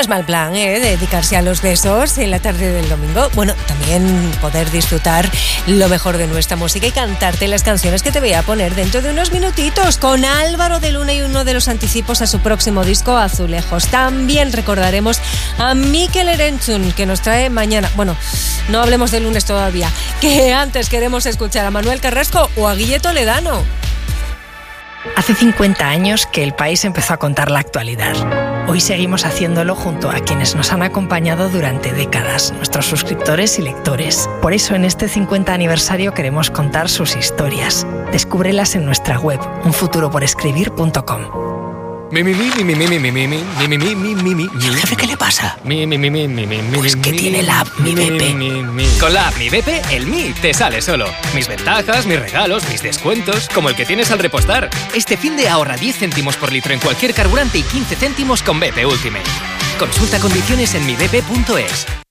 es mal plan, dedicarse a los besos en la tarde del domingo. Bueno, también poder disfrutar lo mejor de nuestra música y cantarte las canciones que te voy a poner dentro de unos minutitos con Álvaro de Luna y uno de los anticipos a su próximo disco, Azulejos. También recordaremos a Mikel Erentzun, que nos trae mañana. Bueno, no hablemos del lunes todavía, que antes queremos escuchar a Manuel Carrasco o a Guille Toledano. Hace 50 años que el país empezó a contar la actualidad. Hoy seguimos haciéndolo junto a quienes nos han acompañado durante décadas, nuestros suscriptores y lectores. Por eso en este 50 aniversario queremos contar sus historias. Descúbrelas en nuestra web, unfuturoporescribir.com. ¿Jefe qué le pasa? Pues que tiene la app Mi BP. Con la app Mi BP, el Mi te sale solo. Mis ventajas, mis regalos, mis descuentos, como el que tienes al repostar. Este fin de ahorra 10 céntimos por litro en cualquier carburante y 15 céntimos con BP Ultimate. Consulta condiciones en mibp.es.